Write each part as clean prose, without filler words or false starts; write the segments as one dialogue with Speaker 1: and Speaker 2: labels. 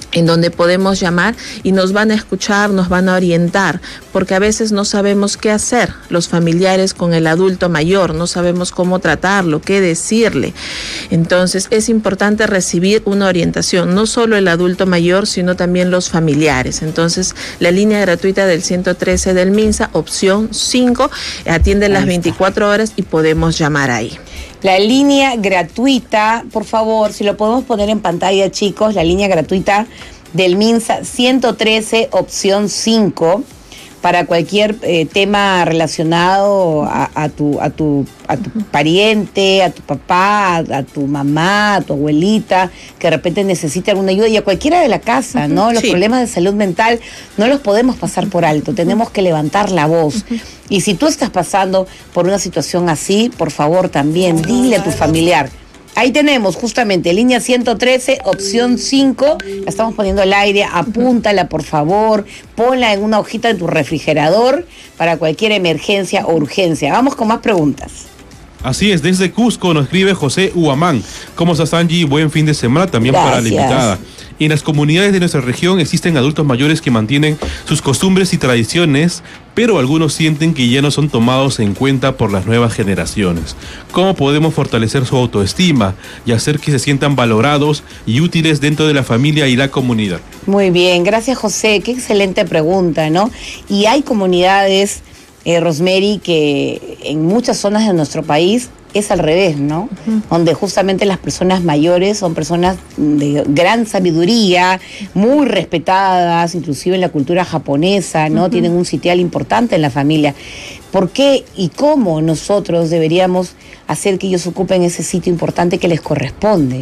Speaker 1: en donde podemos llamar y nos van a escuchar, nos van a orientar, porque a veces no sabemos qué hacer los familiares con el adulto mayor, no sabemos cómo tratarlo, qué decirle. Entonces es importante recibir una orientación, no solo el adulto mayor, sino también los familiares. Entonces la línea gratuita del 113 del MINSA, opción 5, atiende las 24 horas y podemos llamar ahí.
Speaker 2: La línea gratuita, por favor, si lo podemos poner en pantalla, chicos, la línea gratuita del MINSA 113, opción 5, para cualquier tema relacionado a tu pariente, a tu papá, a tu mamá, a tu abuelita, que de repente necesite alguna ayuda, y a cualquiera de la casa, ¿no? Los problemas de salud mental no los podemos pasar por alto, tenemos que levantar la voz. Y si tú estás pasando por una situación así, por favor también dile a tu familiar. Ahí tenemos justamente línea 113, opción 5, la estamos poniendo al aire, apúntala por favor, ponla en una hojita en tu refrigerador para cualquier emergencia o urgencia. Vamos con más preguntas.
Speaker 3: Así es, desde Cusco nos escribe José Huamán. ¿Cómo estás, Angie? Buen fin de semana también. Gracias. Para la invitada. En las comunidades de nuestra región existen adultos mayores que mantienen sus costumbres y tradiciones, pero algunos sienten que ya no son tomados en cuenta por las nuevas generaciones. ¿Cómo podemos fortalecer su autoestima y hacer que se sientan valorados y útiles dentro de la familia y la comunidad?
Speaker 2: Muy bien, gracias José, qué excelente pregunta, ¿no? Y hay comunidades, Rosemary, que en muchas zonas de nuestro país es al revés, ¿no? Donde justamente las personas mayores son personas de gran sabiduría, muy respetadas, inclusive en la cultura japonesa, ¿no? Tienen un sitial importante en la familia. ¿Por qué y cómo nosotros deberíamos hacer que ellos ocupen ese sitio importante que les corresponde?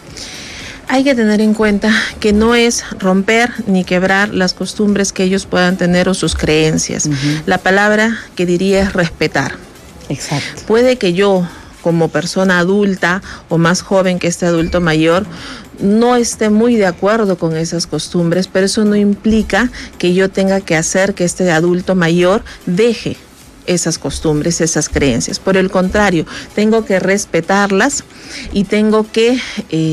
Speaker 1: Hay que tener en cuenta que no es romper ni quebrar las costumbres que ellos puedan tener o sus creencias. La palabra que diría es respetar.
Speaker 2: Exacto.
Speaker 1: Puede que yo, como persona adulta o más joven que este adulto mayor, no esté muy de acuerdo con esas costumbres, pero eso no implica que yo tenga que hacer que este adulto mayor deje esas costumbres, esas creencias. Por el contrario, tengo que respetarlas y tengo que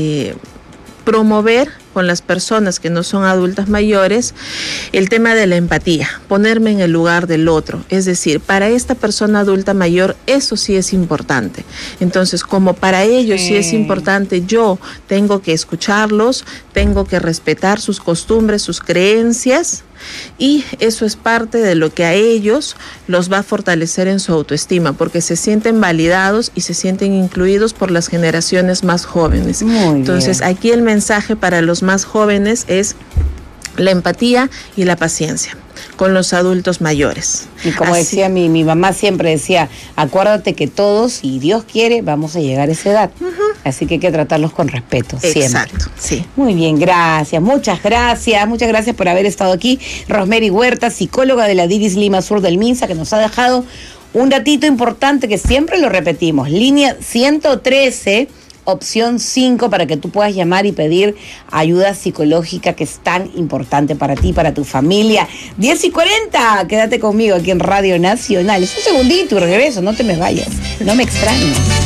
Speaker 1: promover con las personas que no son adultas mayores el tema de la empatía, ponerme en el lugar del otro. Es decir, para esta persona adulta mayor eso sí es importante. Entonces, como para ellos sí es importante, yo tengo que escucharlos, tengo que respetar sus costumbres, sus creencias, y eso es parte de lo que a ellos los va a fortalecer en su autoestima, porque se sienten validados y se sienten incluidos por las generaciones más jóvenes. Entonces, aquí el mensaje para los más jóvenes es la empatía y la paciencia con los adultos mayores.
Speaker 2: Y como decía mi mamá siempre decía, acuérdate que todos, si Dios quiere, vamos a llegar a esa edad. Así que hay que tratarlos con respeto.
Speaker 1: Exacto,
Speaker 2: siempre.
Speaker 1: Sí.
Speaker 2: Muy bien, gracias, muchas gracias por haber estado aquí. Rosemary Huerta, psicóloga de la DIVIS Lima Sur del MINSA, que nos ha dejado un datito importante que siempre lo repetimos. Línea 113, opción 5, para que tú puedas llamar y pedir ayuda psicológica, que es tan importante para ti, para tu familia. 10:40, quédate conmigo aquí en Radio Nacional. Es un segundito y regreso, no te me vayas, no me extrañes.